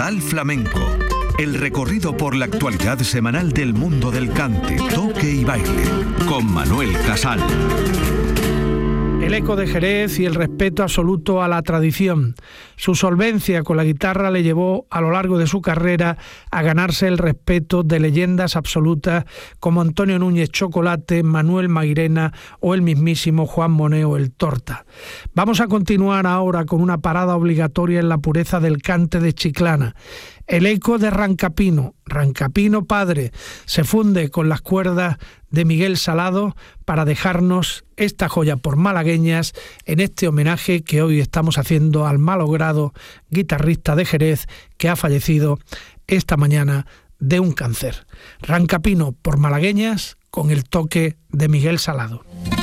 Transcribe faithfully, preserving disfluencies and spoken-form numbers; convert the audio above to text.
Capital Flamenco. El recorrido por la actualidad semanal del mundo del cante, toque y baile, con Manuel Casal. El eco de Jerez y el respeto absoluto a la tradición. Su solvencia con la guitarra le llevó a lo largo de su carrera a ganarse el respeto de leyendas absolutas como Antonio Núñez Chocolate, Manuel Mairena o el mismísimo Juan Moneo el Torta. Vamos a continuar ahora con una parada obligatoria en la pureza del cante de Chiclana. El eco de Rancapino, Rancapino padre, se funde con las cuerdas de Miguel Salado para dejarnos esta joya por malagueñas en este homenaje que hoy estamos haciendo al malogrado guitarrista de Jerez que ha fallecido esta mañana de un cáncer. Rancapino por malagueñas con el toque de Miguel Salado.